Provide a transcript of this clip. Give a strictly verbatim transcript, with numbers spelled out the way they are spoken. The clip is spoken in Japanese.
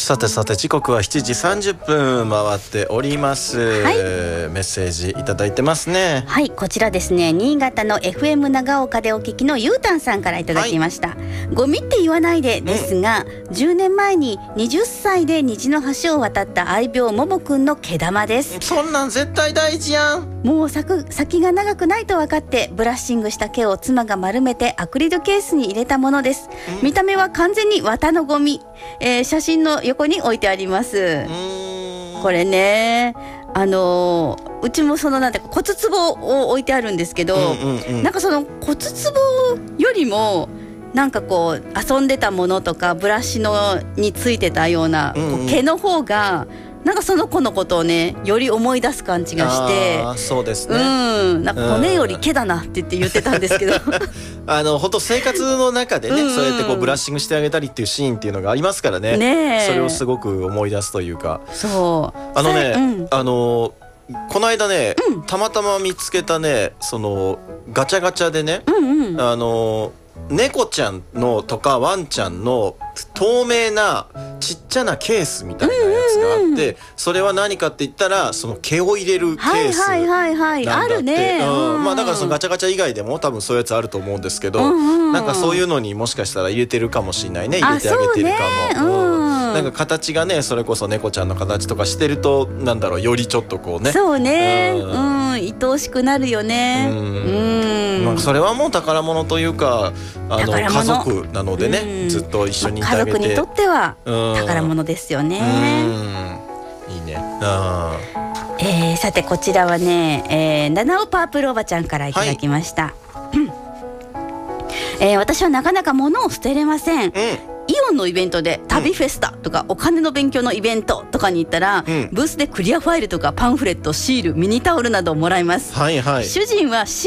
さてさて時刻はしちじさんじゅっぷん回っております、はい、メッセージいただいてますね。 はい、こちらですね、新潟の エフエム 長岡でお聞きのゆうたんさんからいただきました、はい、ゴミって言わないでですが、うん、じゅうねんまえにはたちで虹の橋を渡った愛猫ももくんの毛玉です。 そんなん絶対大事やん。 もう先が長くないと分かってブラッシングした毛を妻が丸めてアクリルケースに入れたものです、うん、見た目は完全に綿のゴミ、えー、写真の横に置いてあります。うーん、これね、あのー、うちもそのなんて骨壺を置いてあるんですけど、うんうんうん、なんかその骨壺よりもなんかこう遊んでたものとかブラシのについてたような、うんうん、毛の方がなんかその子のことをねより思い出す感じがして、 あ、そうですね、 うん、なんか骨より毛だなって言って言ってたんですけどあの本当生活の中でね、うんうん、そうやってこうブラッシングしてあげたりっていうシーンっていうのがありますからね、ね、それをすごく思い出すというか、 そうあのね、 うん、 あのこの間ね、うん、たまたま見つけたね、そのガチャガチャでね、うんうん、あの猫ちゃんのとかワンちゃんの透明なちっちゃなケースみたいなやつがあって、うんうんうん、それは何かって言ったらその毛を入れるケースなんだって、はいはいはいはい、あるね、うんうん、まあだからそのガチャガチャ以外でも多分そういうやつあると思うんですけど、うんうん、なんかそういうのにもしかしたら入れてるかもしれないね、入れてあげてるかも、うん、なんか形がねそれこそ猫ちゃんの形とかしてるとなんだろう、よりちょっとこうね、 そうね、うん、うん、愛おしくなるよね、うん、 うん、まあ、それはもう宝物というかあの家族なのでね、うん、ずっと一緒にいてあげて、 家族にとっては宝物ですよね、 うん、いいね、あ、 えー、さてこちらはね、えー、七尾パープルおばちゃんからいただきました、はい、えー、私はなかなか物を捨てれません、うん、イオンのイベントで旅フェスタとか、うん、お金の勉強のイベントとかに行ったら、うん、ブースでクリアファイルとかパンフレット、シール、ミニタオルなどをもらいます、 はいはい、 主人は